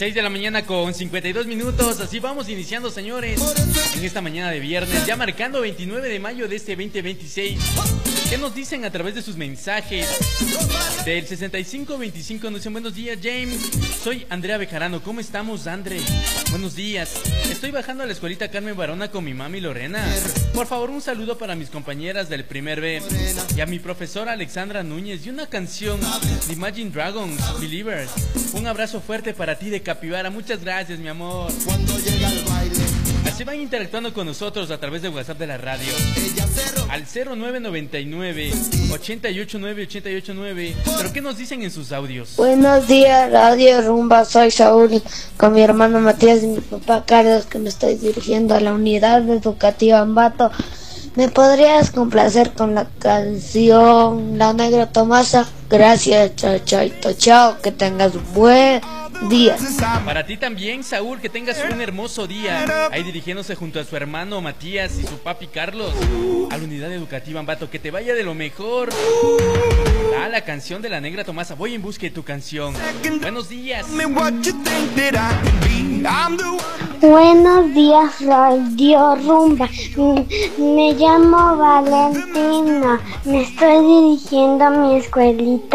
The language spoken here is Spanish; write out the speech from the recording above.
6 de la mañana con 52 minutos. Así vamos iniciando, señores, en esta mañana de viernes, ya marcando 29 de mayo de este 2026. ¿Qué nos dicen a través de sus mensajes? Del 6525 nos dicen: buenos días, James. Soy Andrea Bejarano. ¿Cómo estamos, Andre? Buenos días. Estoy bajando a la escuelita Carmen Barona con mi mami Lorena. Por favor, un saludo para mis compañeras del primer B y a mi profesora Alexandra Núñez y una canción de Imagine Dragons, Believers. Un abrazo fuerte para ti de Capibara. Muchas gracias, mi amor. Así van interactuando con nosotros a través de WhatsApp de la radio al 0999 889 889. ¿Pero qué nos dicen en sus audios? Buenos días, Radio Rumba. Soy Saúl, con mi hermano Matías y mi papá Carlos, que me estoy dirigiendo a la unidad educativa Ambato. ¿Me podrías complacer con la canción La Negra Tomasa? Gracias, chachaito, chao, que tengas buen día. Para ti también, Saúl, que tengas un hermoso día. Ahí dirigiéndose junto a su hermano Matías y su papi Carlos a la unidad educativa Ambato. Que te vaya de lo mejor. Ah, la canción de La Negra Tomasa. Voy en busca de tu canción. Buenos días. Buenos días, Radio Rumba. Me llamo Valentina. Me estoy dirigiendo a mi escuelita